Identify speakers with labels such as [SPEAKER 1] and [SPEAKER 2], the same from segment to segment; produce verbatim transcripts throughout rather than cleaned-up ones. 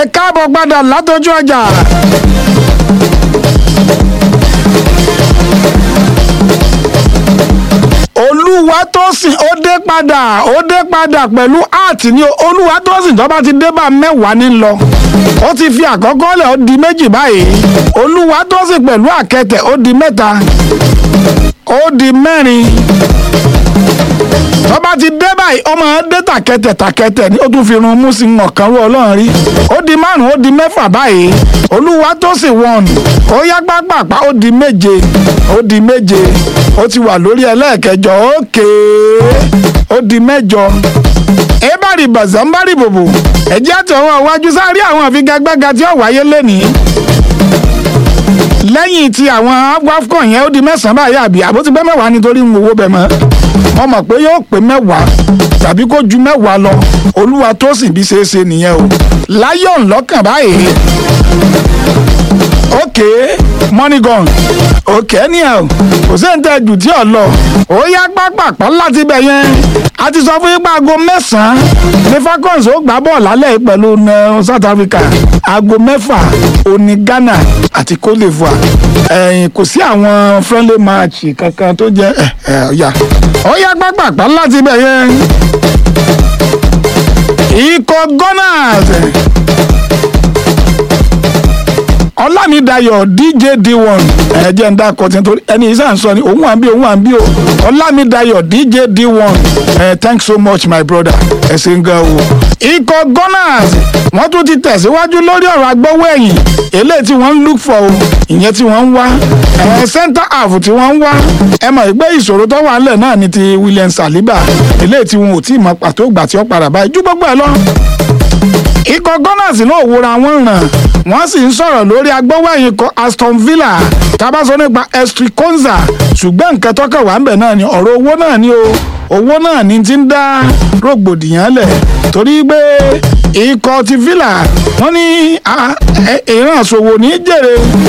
[SPEAKER 1] káàbọ̀ padà látọjú ọjà. Olúwatósìn ó dé padà ó dé padà pẹ̀lú áàtì ní Olúwatósìn tó bá ti dé bá mẹ́wàá ní lọ ó ti fi àkọ́kọ́ lẹ̀ ó di méjì báyìí Olúwatósìn pẹ̀lú àkẹtẹ̀ ó di mẹ́ta ó di mẹ́rin tó bá ti dé báyìí ọmọ dé tàkẹtẹ̀ tàkẹtẹ̀ ni ó tún fi run mú sí ọ̀kan rú ọlọ́run rí ó di márùn ó di mẹ́fà báyìí Olúwatósìn wọ̀n ó yá pápápá ó di méje ó di méje ó ti wà lórí ẹlẹ́ẹ̀kẹjọ ókè ó di mẹ́jọ ebari bazambari bòbò ẹ̀jẹ̀ àtọwọ́ iwájú sáré àwọn àfigagbága tí ó wáyé lẹ́nìí lẹ́yìn tí àwọn afcon yẹn ó di mẹ́sàn-án báyìí àbí àbó ti pé mẹ́wàá nítorí ń owó bẹ̀ mọ́ wọ́n mọ̀ pé yóò pé mẹ́wàá tàbí kó ju mẹ́wàá lọ Olúwatósìn bí ṣe é ṣe nìyẹn o lion lọ́kàn báyìí ókè money gun òkè ní ẹ o kò sí ǹtẹ̀ jù tí ò lọ ó yá pápápá láti bẹ̀ yẹn a ti sọ fún yín pé aago mẹ́sàn-án ní Falcons ó gbá bọ́ọ̀lù lálẹ́ pẹ̀lú South Africa aago mẹ́fà òní Ghana àti Cote d'Ivoire ẹ̀yìn kò sí àwọn friendly match kankan tó jẹ́ ẹ̀ ẹ̀ ọ̀yà ó yá pápápá láti bẹ̀ yẹn ikọ̀ Gunners Ọlámídayọ̀ D J D one ẹ̀jẹ̀ ń dá kọ́tí nítorí ẹni ìsà ń sọ ni òun wà ń bí òun wà ń bí o Ọlámídayọ̀ D J D one ẹ̀ thanks so much my brother ẹ̀ ṣe ń gan o. ikọ̀ Gunners wọ́n tún ti tẹ̀síwájú lórí ọ̀rọ̀ agbọ́wọ́ ẹ̀yìn eléyìí tí wọ́n ń look for o ìyẹn tí wọ́n ń wá ẹ̀ center half tí wọ́n ń wá ẹ mọ̀ pé ìṣòro tó wà ńlẹ̀ náà ni ti William Saliba eléyìí tí wọn ò tí ì mọ pàtó ìgbà tí ó padà báyìí ju gbogbo ẹ̀ lọ. ikọ̀ Gunners náà wòra wọn ràn wọ́n sì ń sọ̀rọ̀ lórí agbọ́wọ́yìn kan Aston Villa tábàsọ nípa Estri Konza ṣùgbọ́n nǹkan tọ́kàn wà ń bẹ̀ náà ni ọ̀rọ̀ owó náà ni o owó náà ni ti ń dá rògbòdìyàn lẹ̀ torí pé ikọ̀ ti Villa wọ́n ní ìran àṣòwò ní jèrè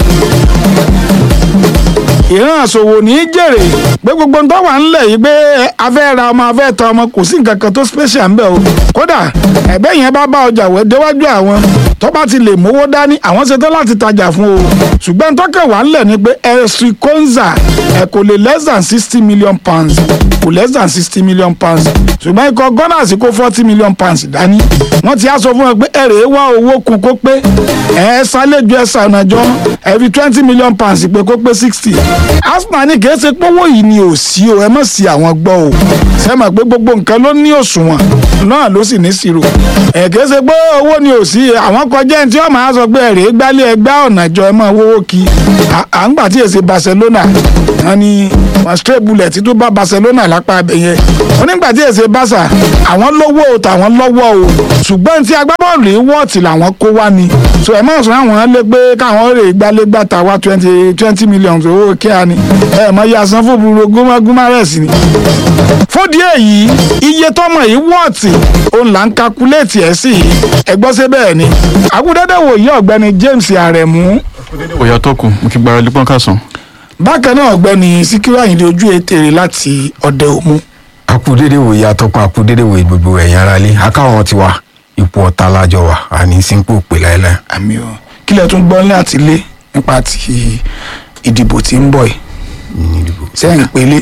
[SPEAKER 1] ìran àṣòwò ní jèrè pé gbogbo nǹkan wà ńlẹ̀ yìí pé afẹ́ ra ọmọ afẹ́ ta ọmọ kò sí nǹkan kan tó special ń bẹ̀ o kódà ẹ̀bẹ́ yẹn bá bá ọjà wẹ̀ déwájú àwọn tó bá ti lè mówó dání àwọn ṣetán láti tajà fún o ṣùgbọ́n tọ́kẹ̀ wà ńlẹ̀ ni pé Estri Konza ẹ̀ kò lè less than sixty million pounds kò less than sixty million pounds ṣùgbọ́n ikọ̀ Gunners kó forty million pounds dání wọ́n ti á sọ fún ẹ pé ẹ̀rẹ̀ wá owó kù kó pé ẹ̀ ṣàlejò ẹ̀ ṣànàjọ́ ẹ̀ fi twenty million pounds pé kó pé sixty Arsenal ní kì í ṣe pówó yìí ni ò sí o ẹ má sí àwọn gbọ́ o ṣe mọ̀ pé gbogbo nǹkan ló ní òṣùwọ̀n náà ló sì ní ṣírò ẹ̀ kì í ṣe pé owó ni ò sí àwọn kọjá ẹni tí wọ́n máa sọ pé ẹ̀rẹ̀ gbálẹ̀ ẹgbẹ́ ọ̀nà jọ ẹ máa wówó kí à ń gbà tí èsì Barcelona wọn ni wọn straight bullet tó bá Barcelona lápá abẹ yẹn wọn nígbà tí èsì Barca àwọn lówó o tàwọn lọ́wọ́ o ṣùgbọ́n tí agbábọ́ọ̀lù yìí wọ́ọ̀tì làwọn kó wá ni so ẹ̀ máa sọ àwọn lé pé káwọn rè gbálẹ̀ gbàtà wá twenty twenty million owó kíá ni ẹ̀ mọ̀ yà san fún burú gómárẹ́sì ni. fúdìí èyí iye tọmọ yìí wọ́ọ̀tì òun là ń kakuléètì ẹ̀ sí ẹgbọ́n ṣe bẹ́ẹ̀ ni àkúdẹ́dẹ́ wòye ọ̀gbẹ́ni James Aremu.
[SPEAKER 2] òyà tó kù mo kí gbára lípọ́n kásán.
[SPEAKER 1] bákan náà ọ̀gbẹ́ni Síkírù Àyìndé ojú ètèrè láti ọ̀dẹ òmu.
[SPEAKER 3] akúdédé wòye atọ́kùn akúdédé wòye gbogbo ẹ̀yìn ara lé akáwọn ti wà ipò ọ̀tá lájọ wà àní sínkù pè láéláé.
[SPEAKER 1] àmì o kílẹ̀ tún gbọ́ ní àtìlé nípa ti ìdìbò tí ń bọ̀ yìí sẹ́yìn pélé.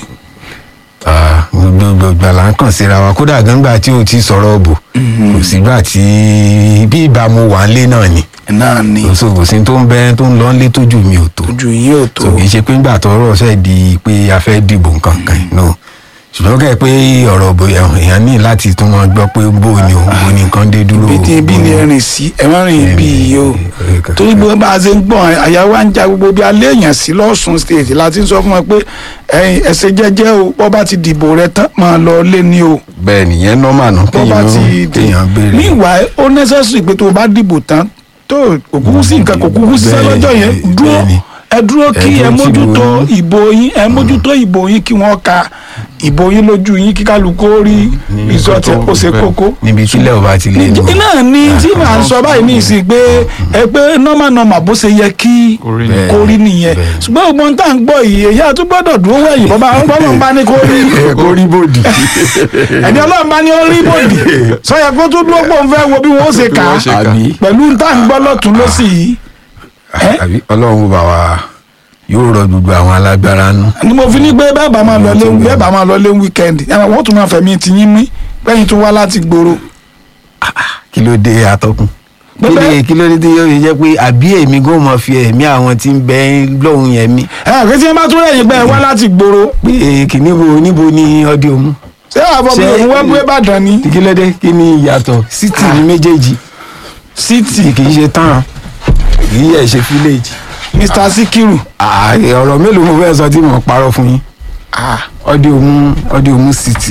[SPEAKER 3] gbogbo gbàlà ń kàn síra wa kódà gángbà tí o ti sọ̀rọ̀ bò kò sígbà tí bí ìbámu wà ń lé náà ni
[SPEAKER 1] náà ni
[SPEAKER 3] kò sí tó ń bẹ tó ń lọ lé tójú mi ò tó
[SPEAKER 1] ojú yín ò tó
[SPEAKER 3] kì í ṣe pé ńgbà tọ́rọ̀ fẹ́ di pé a fẹ́ dìbò nǹkan kan no ṣùgbọ́n kẹ́ ẹ pé ọ̀rọ̀ bóyá èèyàn ní láti tún wọn gbọ́ pé bó ni o bó ni nǹkan dé dúró.
[SPEAKER 1] ibi tí ibi ni ẹ rìn sí ẹ má rìn ibi yìí o torí gbogbo bá a ṣe ń gbọ́n àyàwó à ń ja gbogbo bí alẹ́ èèyàn sí lọ́sùn state láti sọ fún wọn pé ẹ̀yin ẹsẹ̀ jẹ́jẹ́ o bọ́ bá ti dìbò rẹ tán máa lọ lé ní o.
[SPEAKER 3] bẹ́ẹ̀ nìyẹn nọ́mà náà kéèyàn béèrè.
[SPEAKER 1] meanwhile ó necessary pé tó o bá dìbò tán tó kò kúkú sí nǹkan kò kúkú sí lọ́jọ́ yẹn dúró ẹ dúró kí ẹ mójútó ìbò yín ẹ mójútó ìbò yín kí wọ́n ka ìbò yín lójú yín kíkálukú ó rí result ó ṣe kókó.
[SPEAKER 3] níbi tílẹ̀ ọba ti lé ní.
[SPEAKER 1] iná ní tí màá sọ báyìí ní ìsìn pé ẹ pé normal normal bó ṣe yẹ kí kó rí nìyẹn ṣùgbọ́n ògbọ́n tá à ń gbọ́ yìí èyí àti gbọ́dọ̀ dúró wẹ̀yìn bọ́bá ọlọ́run bá ní kó rí
[SPEAKER 3] kó rí bòdì.
[SPEAKER 1] ẹni ọlọ́run bá ní ó rí bòdì sọyẹ kó tún dúró pọ̀ ń fẹ́ wo bí wọ́n ṣe kà á pẹ̀lú tá à ń gbọ́ lọ́tún lọ́sì yìí.
[SPEAKER 3] àbí ọlọ́run bá wa yóò rọ gbogbo àwọn alágbára nù.
[SPEAKER 1] ni mo fi ní pé bẹ́ẹ̀ bá máa lọ lé bẹ́ẹ̀ bá máa lọ lé wíkẹ́ndì wọ́n tún máa fẹ̀mí ti yín mí lẹ́yìn tó wá láti gbòòrò.
[SPEAKER 3] kí ló dé atọ́kùn kí ló kí ló dé tí yóò jẹ́ pé àbí èmi gò mọ̀ fi ẹ̀mí àwọn tí ń bẹ lọ́hùn yẹn mi.
[SPEAKER 1] ẹ ẹ kí tí wọ́n bá tún lẹ́yìn pé wá láti gbòòrò.
[SPEAKER 3] pé kì níbo níbo ni ọdẹ òmu.
[SPEAKER 1] ṣé àfọ̀bí òun wá gbé Ìbàdàn ni.
[SPEAKER 3] kí ló dé kí ni ìyàtọ̀ city ní méjèèjì.
[SPEAKER 1] city
[SPEAKER 3] kì í ṣe town kì í yẹ ṣe village.
[SPEAKER 1] Mr Sikiru.
[SPEAKER 3] ọ̀rọ̀ mélòó mo fẹ́ sọ tí mo parọ́ fún yín. ọdẹ òmu ọdẹ òmu city.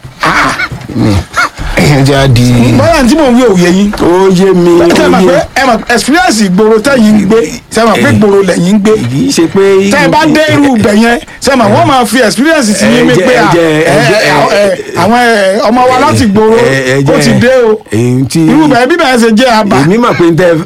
[SPEAKER 3] ẹ̀jẹ̀ á di.
[SPEAKER 1] bọ́lá tí mò ń wí òye yín.
[SPEAKER 3] ó yé mi ó yé.
[SPEAKER 1] ẹ mọ̀ pé ẹ mọ̀ experience ìgboro tẹ̀yìn ń gbé ṣe mọ̀ pé ìgboro lẹ́yìn ń gbé.
[SPEAKER 3] kì í ṣe pé.
[SPEAKER 1] tẹ́ ẹ bá dé irú ibẹ̀ yẹn ṣe mọ̀ wọ́n máa fi experience sí yín mi pé àwọn ọmọ wa láti gboro ó ti dé o irú ibẹ̀ bí bẹ́ẹ̀ ṣe jẹ́ àbá.
[SPEAKER 3] èmi mọ̀ pé n tẹ́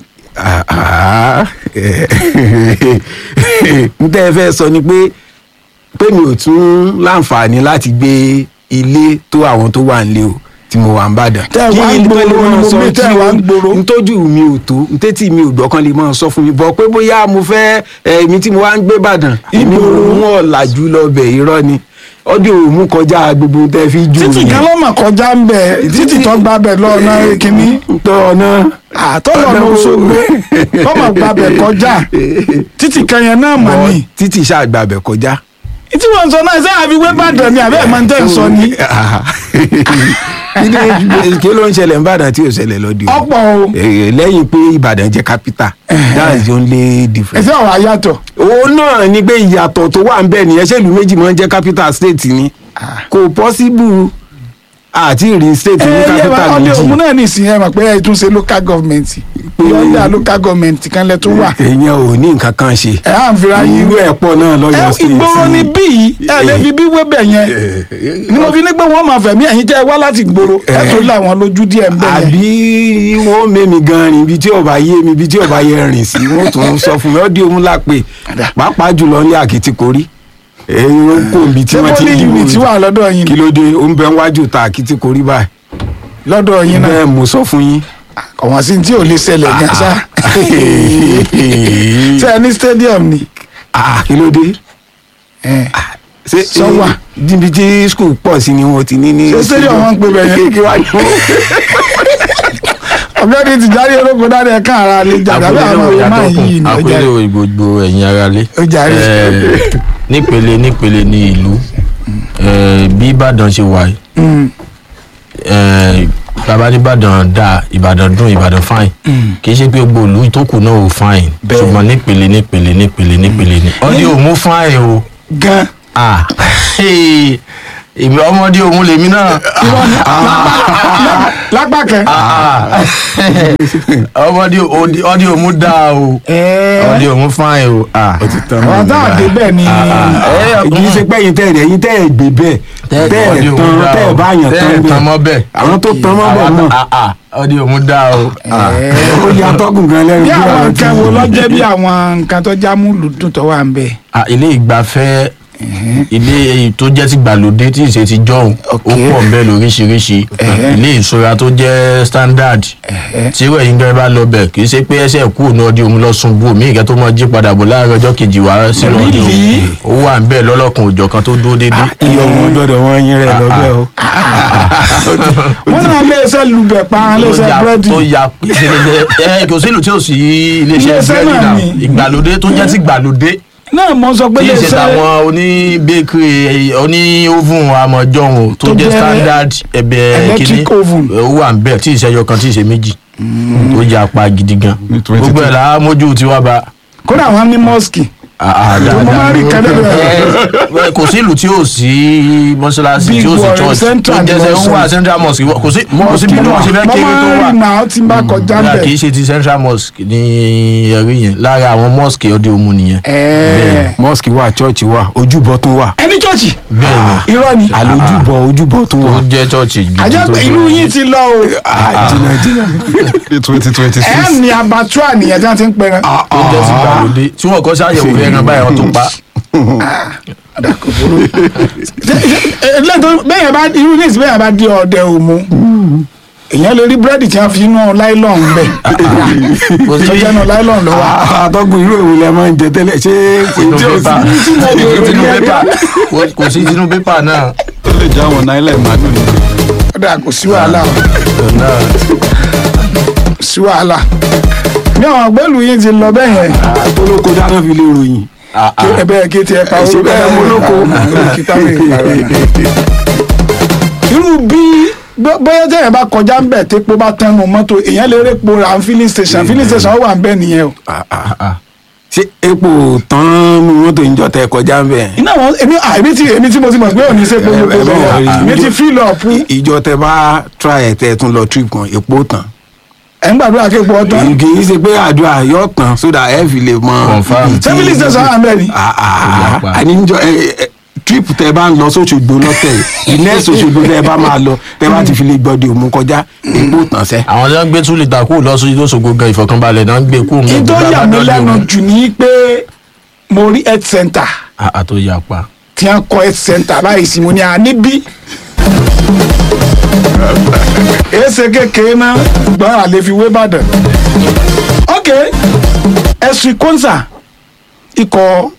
[SPEAKER 3] n tẹ́ fẹ́ sọ ni pé pé mi ò tún láǹfààní láti gbé ilé tó àwọn tó wà nílé o tí mo wà ń bàdàn.
[SPEAKER 1] tẹ́ ẹ wá ń gbòòrò ni mo bí tẹ́ ẹ wá ń gbòòrò.
[SPEAKER 3] ntójú mi ò tó ntétí mi ò gbọ́kàn lè máa sọ fún mi bọ́ pé bóyá mo fẹ́ èmi tí mo wá ń gbé bàdàn èmi ò mú ọ̀làjú lọ́bẹ̀ irọ́ ni ọdún òmu kọjá gbogbo tẹ́ fi jù.
[SPEAKER 1] títì kan ló mà kọjá ń bẹ títì tó gba bẹ lọ́nà kínní.
[SPEAKER 3] tọ́ ọ̀nà.
[SPEAKER 1] àtọ́lọ̀ ló Òṣogbo tó mà gba bẹ kọjá títì kan yẹn náà mà ní.
[SPEAKER 3] títì ṣáà gba bẹ kọjá.
[SPEAKER 1] tí wọ́n sọ náà ṣé àfi wé Ìbàdàn ni àbẹ́ ẹ̀ máa ń tẹ̀ sọ ni.
[SPEAKER 3] kí ló ń ṣẹlẹ̀ ń bàdàn tí ò ṣẹlẹ̀ lọ́dí o.
[SPEAKER 1] ọ̀pọ̀ o.
[SPEAKER 3] lẹ́yìn pé Ìbàdàn jẹ́ capital that's the only difference.
[SPEAKER 1] ẹsẹ̀ ọ̀rọ̀ ayàtọ̀.
[SPEAKER 3] òun náà ni pé ìyàtọ̀ tó wà ń bẹ̀ nìyẹn ṣèlú méjì máa ń jẹ́ capital state ni kò possible àti ìrìn state ní capital méjì.
[SPEAKER 1] ọdẹ òun náà ní ìsìn ẹ mọ̀ pé ẹ tún ṣe local government yọ̀ǹda local government kan lẹ tó wà.
[SPEAKER 3] èèyàn ò ní nǹkan kan ṣe.
[SPEAKER 1] ẹ à ń fira yín.
[SPEAKER 3] irú ẹ̀ pọ̀ náà lọ́yọ̀ state.
[SPEAKER 1] ìgboro ni bíi ẹ lè fi bí wébẹ̀ yẹn ni mo fi ní pé wọ́n máa fẹ̀mí ẹ̀yin tẹ́ ẹ wá láti gbòòrò ẹ tó láwọn lójú díẹ̀ ń bẹ̀ yẹn.
[SPEAKER 3] àbí wọ́n mẹ́mi gan rìn ibi tí ò bá yé mi ibi tí ò bá yẹ rìn sí wọ́n tún sọ fún mi ọdí òun lápè pàápàá jùlọ ní Àkìtìkórí èyí ó kó ibi tí wọ́n ti
[SPEAKER 1] ṣé bọ́ọ̀lì unit wà lọ́dọ̀ yín.
[SPEAKER 3] kí ló dé ó ń bẹ wájú ta Àkìtìkórí báyìí.
[SPEAKER 1] lọ́dọ̀ yín náà
[SPEAKER 3] bẹ́ẹ̀ mo sọ fún yín.
[SPEAKER 1] ọ̀wọ́n sí tí ò lè ṣẹlẹ̀ gan ṣá. ṣé ẹ ní stadium ni.
[SPEAKER 3] kí ló dé. ṣé
[SPEAKER 1] sọ́wà.
[SPEAKER 3] níbi tí school pọ̀ sí ni wọ́n ti ní ní.
[SPEAKER 1] ṣé stadium wọn ń pè bẹ́ẹ̀
[SPEAKER 3] kí wàá ní wọ́n.
[SPEAKER 1] ọ̀gbẹ́ni Tìjàní olóko dáadé ẹ̀ka ara lè jà dábẹ́ àwọn ọmọ máa yí ni.
[SPEAKER 4] àpèlé gbogbo ẹ̀yin ara lé.
[SPEAKER 1] ó jàre.
[SPEAKER 4] nípele nípele ní ìlú bí Ìbàdàn ṣe wà yìí bàbá ní Ìbàdàn dáa Ìbàdàn dùn Ìbàdàn fine kì í ṣe pé gbogbo ìlú tó kù náà ò fine ṣùgbọ́n nípele nípele nípele nípele ní. ọdí òmu fine o.
[SPEAKER 1] gan.
[SPEAKER 4] èmi ọmọdé òun lèmi náà.
[SPEAKER 1] lápá kan.
[SPEAKER 4] ọmọdé ọdí òun dáa o ọdí òun fine o.
[SPEAKER 1] àwọn tá a dé bẹ́ẹ̀ ni.
[SPEAKER 3] kì í ṣe pé ẹ̀yin tẹ́ ẹ̀ ẹ̀yin tẹ́ ẹ̀ gbé bẹ́ẹ̀ tẹ́ ẹ̀ tán tẹ́ ẹ̀ bá yàn tán bẹ́ẹ̀ àwọn tó tán mọ́ bẹ́ẹ̀ náà.
[SPEAKER 4] ọdí òun dáa o.
[SPEAKER 3] ó yà tọ́kùn gan lẹ́nu.
[SPEAKER 1] bí àwọn nǹkan wo lọ́jẹ́ bí àwọn nǹkan tó já mú lùdùn tó wà ń bẹ̀.
[SPEAKER 4] ilé ìgbafẹ́ ilé tó jẹ́ ti gbàlódé tí ìṣe ti jọ̀hún ó pọ̀ bẹ́ẹ̀ lóríṣiríṣi ilé ìṣura tó jẹ́ standard tí ìwé yín gẹ́gẹ́ bá lọ bẹ̀ kì í ṣe pé ẹsẹ̀ kú òun ọdí omi lọ sùn bú omi ìkẹ́ tó mọ jí padà bọ̀ láàárọ̀ ọjọ́ kejì wá sínú ọdí omi ó wà ń bẹ́ẹ̀ lọ́lọ́kan òjọ̀ kan tó dúró déédéé.
[SPEAKER 3] iye wọn gbọ́dọ̀ wọn yín rẹ lọ́bẹ̀ o.
[SPEAKER 1] wọ́n náà léṣẹ́ lùbẹ̀ pa léṣẹ́ búrẹ́dì.
[SPEAKER 4] tó ya ẹ kò sí ìlú tí ò sí iléeṣẹ́ búrẹ́dì náà ìgbàlódé tó jẹ́ ti gbàlódé
[SPEAKER 1] náà mo sọ pé
[SPEAKER 4] kí
[SPEAKER 1] lè
[SPEAKER 4] ṣe
[SPEAKER 1] ṣe
[SPEAKER 4] tàwọn oní bakery oní oven amọ̀jọ̀hún tó jẹ́ standard ẹ̀bẹ̀ kìíní ó wà ń bẹ̀ tí ìṣẹ́yọ kan tí ìṣe méjì tó jẹ́ apá gidi gan gbogbo ẹ̀ là á mójú tí wàá bá.
[SPEAKER 1] kódà wọn ní mosque tó mọ́ máa rí kẹ́lẹ́ rẹ̀.
[SPEAKER 4] kò sí ìlú tí ò sí mọ́ṣáláṣí tí ò sí church tó jẹ́sẹ̀ ń wà central mosque kò sí kò sí bí wọ́n ṣe fẹ́ kéré tó wà.
[SPEAKER 1] mọ́ máa rí náà tí n bá kọjá ń bẹ̀.
[SPEAKER 4] kì í ṣe ti central mosque ní ẹ̀rí yẹn lára àwọn mosque ọdẹ òmu nìyẹn.
[SPEAKER 3] mosque wà church wà ojúbọ tún wà.
[SPEAKER 1] ẹni chọ́ọ̀chì
[SPEAKER 4] bẹ́ẹ̀ni
[SPEAKER 1] irọ́ ni.
[SPEAKER 3] àlójúbọ ojúbọ tún wà.
[SPEAKER 4] ó jẹ́ church gidi
[SPEAKER 1] àjọ
[SPEAKER 4] tó
[SPEAKER 1] pé ìlú yín ti lọ o.
[SPEAKER 3] jìnnà jìnnà.
[SPEAKER 2] twenty twenty six.
[SPEAKER 1] ẹ̀ ní abatua nìyẹn tí wọ́n ti ń pẹran.
[SPEAKER 4] tó jẹ́ sí gbàlódé tí wọ́n kọ́ sáyẹ̀wò ẹran báyìí wọ́n tó pa.
[SPEAKER 1] lẹ́tọ̀ bẹ́ẹ̀ bá irú ní ìsìn bẹ́ẹ̀ bá di ọ̀dẹ òmu èèyàn lè rí búrẹ́dì tí wọ́n fi inú láìlọ́ọ̀n bẹ̀ tó jẹ́ inú láìlọ́ọ̀n lọ́wọ́.
[SPEAKER 3] àtọ́gùn irú èwo lẹ máa ń jẹ tẹ́lẹ̀ ṣé
[SPEAKER 4] tinú
[SPEAKER 3] kò
[SPEAKER 4] pépà tinú pépà kò sí tinú pépà náà.
[SPEAKER 2] ó lè jẹ́ àwọn náírà ìmàlú ni.
[SPEAKER 1] ọ̀dà kò sí wàhálà kò sí wàhálà ní àwọn àgbẹ̀lù yìí ti lọ bẹ́ẹ̀ yẹn.
[SPEAKER 3] àtọ́lókò dáná fi lè ròyìn.
[SPEAKER 1] ẹ bẹ́ẹ̀ kí tiẹ̀ pa
[SPEAKER 3] ṣe bẹ́ẹ̀ mú lóko.
[SPEAKER 1] irú bí bóyá tẹ̀yẹ̀ bá kọjá ń bẹ̀ tépo bá tẹnu mọ́tò èèyàn lè rí epo ra filling station filling station ó wà ń bẹ̀ nìyẹn o.
[SPEAKER 3] ṣé epo tán nu mọ́tò ìjọ tẹ kọjá ń bẹ̀.
[SPEAKER 1] iná wọn èmi èmi tí èmi tí mo ti mọ̀ pé òní ṣe gbogbo
[SPEAKER 3] ẹ, ẹ,
[SPEAKER 1] bẹ́ẹ̀
[SPEAKER 3] ẹ,
[SPEAKER 1] èmi ti fill up
[SPEAKER 3] ìjọ tẹ bá try ẹ tẹ tún lọ trip kan epo tán.
[SPEAKER 1] ẹ̀ ń gbàdúrà kí epo ọtán
[SPEAKER 3] kì í ṣe pé àdúrà yóò tán sódà ẹ fi lè mọ.
[SPEAKER 4] Confirm.
[SPEAKER 1] ṣé filling station wà ń bẹ̀ ni.
[SPEAKER 3] àní níjọ trip tẹ bá ń lọ sóṣogbo lọ́tẹ̀ yìí next Òṣogbo tẹ bá máa lọ tẹ bá ti fi lè gbọdọ̀ òmu kọjá epo tán sẹ́.
[SPEAKER 4] àwọn tí wọ́n gbé two litre kúrò lọ́sọ̀rọ̀ lọ́sọ̀gbọ̀ gan ìfọ̀kànbalẹ̀ náà ń gbé kúrò ní
[SPEAKER 1] ìtọ́ yà mí lẹ́nu jù ní pé mo rí health center
[SPEAKER 4] àtò yapa.
[SPEAKER 1] tí wọ́n kọ́ health center báyìí sí mo ní à níbí. èsè kékeré náà gbọ́n àlè fi wé Ìbàdàn. ok ẹ̀sùn kọ́nsà ikọ̀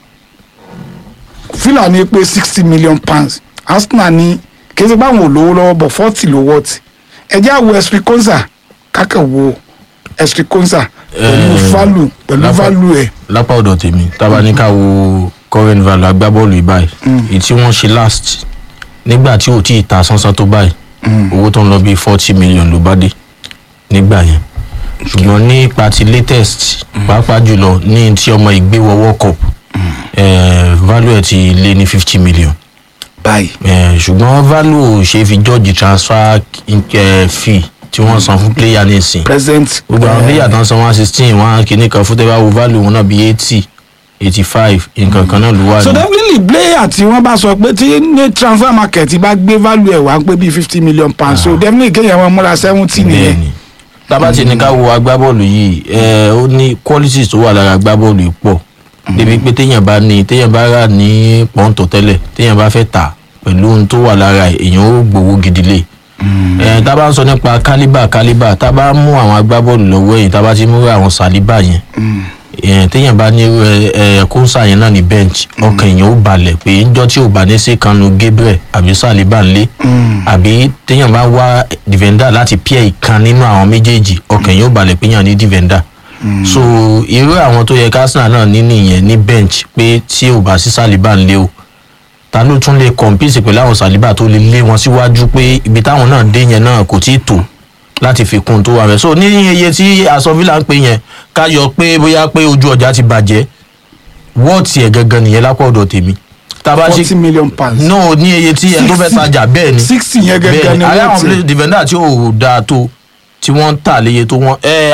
[SPEAKER 1] Fúlàní pé sixty million pounds Arsenal ní kí ẹ ti báwọn ò lówó lọ́wọ́ bọ̀ forty ló wọ́ọ̀tì ẹ̀jẹ̀ àwọ̀ ẹ̀sùn kọ́nsà kákẹ́ wo ẹ̀sùn kọ́nsà pẹ̀lú value pẹ̀lú value ẹ̀.
[SPEAKER 4] lápá ọ̀dọ̀ tèmi tábà ní ká wo current value agbábọ́ọ̀lù yìí báyìí èyí tí wọ́n ṣe last nígbà tí ò tí ì ta sánsán tó báyìí owó tó ń lọ bíi forty million ló bá dé nígbà yẹn ṣùgbọ́n nípa ti latest pàápàá jùlọ ní tí ọmọ ìgbéwọ̀ World Cup value ẹ̀ ti lé ní fifty million
[SPEAKER 1] báyìí.
[SPEAKER 4] ṣùgbọ́n value ò ṣe fi judge transfer fee tí wọ́n san fún player nísìn
[SPEAKER 1] present.
[SPEAKER 4] gbogbo àwọn player tán san one sixteen one kìíní kan fún tẹ́wá wo value wọn náà bíi eighty eighty five nǹkan kan náà ló wà ní.
[SPEAKER 1] so definitely player tí wọ́n bá sọ pé tí ní transfer market bá gbé value ẹ̀ wá pé bíi fifty million pounds so definitely kéèyàn wọn múra seventy nìyẹn.
[SPEAKER 4] bẹ́ẹ̀ni tábà tí ní ká wo agbábọ́ọ̀lù yìí ẹ ó ní qualities tó wà lára agbábọ́ọ̀lù yìí pọ̀ débi pé téèyàn bá ní téèyàn bá rà ní pọ́ńtò tẹ́lẹ̀ téèyàn bá fẹ́ tà pẹ̀lú ohun tó wà lára èèyàn ó gbowó gidi lé ẹ tá bá ń sọ nípa kálíbà kálíbà tá bá mú àwọn agbábọ́ọ̀lù lọ́wọ́ ẹ̀yìn tá bá ti mú àwọn sàlíbà yẹn ẹ téèyàn bá ní ẹ kóńsà yẹn náà ní bench ọkàn èèyàn ó balẹ̀ pé njọ́ tí ò bá ní sí kanu Gabriel àbí sàlíbà ńlé àbí téèyàn bá wá defender láti píẹ̀ ìkan nínú àwọn méjèèjì ọkàn èèyàn ó balẹ̀ pé yàn ní defender so irú àwọn tó yẹ kásínà náà ní nìyẹn ní bench pé tí ò bá sí sàlíbà ńlé o ta ló tún lè compete pẹ̀lú àwọn sàlíbà tó lè lé wọn síwájú pé ibi táwọn náà dé yẹn náà kò tí ì tó láti fi kún tó wà rẹ̀ so ní iye tí Aston Villa ń pè yẹn ká yọ pé bóyá pé ojú ọjà ti bàjẹ́ wọ́ọ̀tì ẹ̀ gangan nìyẹn lápá ọ̀dọ̀ tèmi.
[SPEAKER 1] forty million pounds.
[SPEAKER 4] no ní iye tí ẹ̀ tó fẹ́ tajà bẹ́ẹ̀ ni
[SPEAKER 1] sixty yẹn gangan ni
[SPEAKER 4] bẹ́ẹ̀ ni
[SPEAKER 1] wọ́ọ̀tì.
[SPEAKER 4] ayé àwọn defender tí ò dáa tó tí wọ́n ń tà léye tó wọ́n ẹ̀